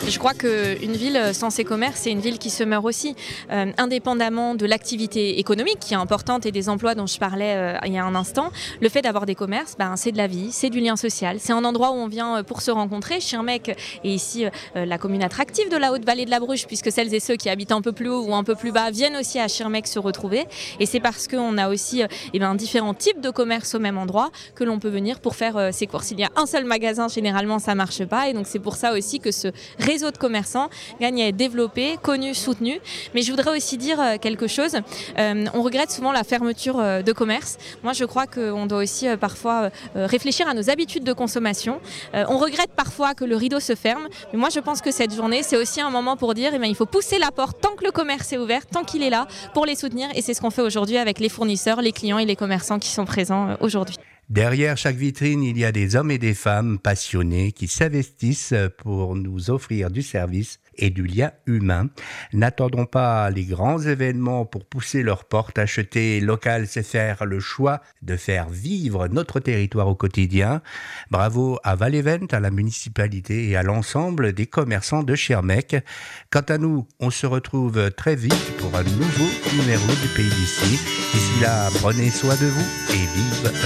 Je crois qu'une ville sans ses commerces, c'est une ville qui se meurt aussi. Indépendamment de l'activité économique qui est importante et des emplois dont je parlais il y a un instant, le fait d'avoir des commerces, c'est de la vie, c'est du lien social. C'est un endroit où on vient pour se rencontrer. Schirmeck est ici la commune attractive de la Haute-Vallée de la Bruche, puisque celles et ceux qui habitent un peu plus haut ou un peu plus bas viennent aussi à Schirmeck se retrouver. Et c'est parce qu'on a aussi différents types de commerces au même endroit que l'on peut venir pour faire ses courses. Il y a un seul magasin, généralement ça marche pas, et donc c'est pour ça aussi que ce réseau de commerçants gagne à être développé, connu, soutenu. Mais je voudrais aussi dire quelque chose. On regrette souvent la fermeture de commerce. Moi, je crois qu'on doit aussi parfois réfléchir à nos habitudes de consommation. On regrette parfois que le rideau se ferme, mais moi, je pense que cette journée, c'est aussi un moment pour dire il faut pousser la porte tant que le commerce est ouvert, tant qu'il est là, pour les soutenir. Et c'est ce qu'on fait aujourd'hui avec les fournisseurs, les clients et les commerçants qui sont présents aujourd'hui. Derrière chaque vitrine, il y a des hommes et des femmes passionnés qui s'investissent pour nous offrir du service et du lien humain. N'attendons pas les grands événements pour pousser leurs portes. Acheter local, c'est faire le choix de faire vivre notre territoire au quotidien. Bravo à Val-Event, à la municipalité et à l'ensemble des commerçants de Schirmeck. Quant à nous, on se retrouve très vite pour un nouveau numéro du Pays d'ici. D'ici là, prenez soin de vous et vive